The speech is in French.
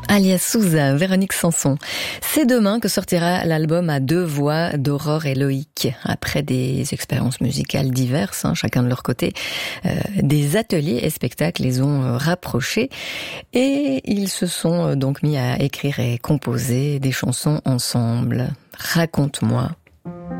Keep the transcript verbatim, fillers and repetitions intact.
Alias Souza, Véronique Sanson. C'est demain que sortira l'album à deux voix d'Aurore et Loïc. Après des expériences musicales diverses, hein, chacun de leur côté, euh, des ateliers et spectacles les ont euh, rapprochés et ils se sont euh, donc mis à écrire et composer des chansons ensemble. Raconte-moi.